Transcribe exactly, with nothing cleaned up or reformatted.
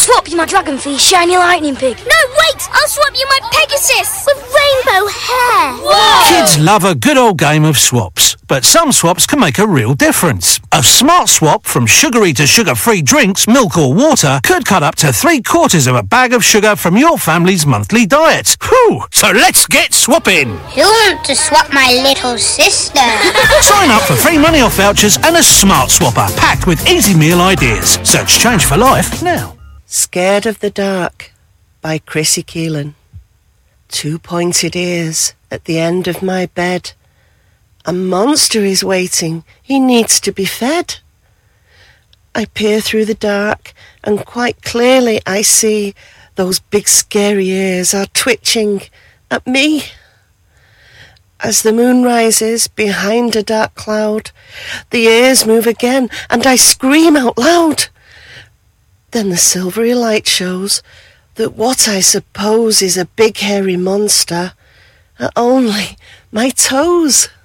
swap you my dragon for your shiny lightning pig. No, wait! I'll swap you my Pegasus with rainbow hair. Whoa! Kids love a good old game of swaps, but some swaps can make a real difference. A smart swap from sugary to sugar-free drinks, milk or water could cut up to three quarters of a bag of sugar from your family's monthly diet. Whew! So let's get swapping! Who wants to swap my little sister? Sign up for free money off vouchers and a smart swapper packed with easy meal ideas. Search Change for Life now. Scared of the Dark by Chrissy Keelan. Two pointed ears at the end of my bed. A monster is waiting. He needs to be fed. I peer through the dark and quite clearly I see those big scary ears are twitching at me. As the moon rises behind a dark cloud, the ears move again and I scream out loud. Then the silvery light shows that what I suppose is a big hairy monster are only my toes.